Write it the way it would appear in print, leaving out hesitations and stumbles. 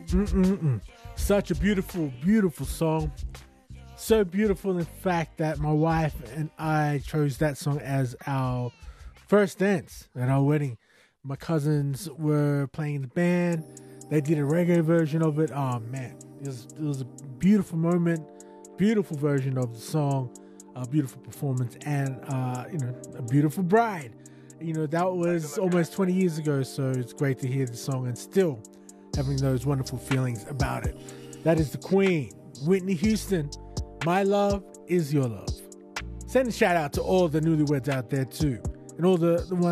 Such a beautiful, beautiful song. So beautiful, in fact, that my wife and I chose that song as our first dance at our wedding. My cousins were playing the band. They did a reggae version of it. Oh, man. It was a beautiful moment, beautiful version of the song, a beautiful performance, and, a beautiful bride. That was almost 20 years ago, so it's great to hear the song and still having those wonderful feelings about it. That is the Queen, Whitney Houston. My love is your love. Send a shout out to all the newlyweds out there too, and all the ones